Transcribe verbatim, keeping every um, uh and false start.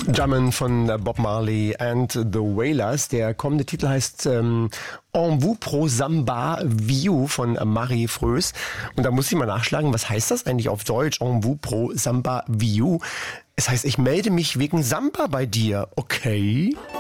Jammin' von Bob Marley and the Wailers. Der kommende Titel heißt ähm, En vous pro Samba Viu von Marie Frös. Und da muss ich mal nachschlagen, was heißt das eigentlich auf Deutsch? En vous pro Samba Viu. Es heißt, ich melde mich wegen Samba bei dir. Okay.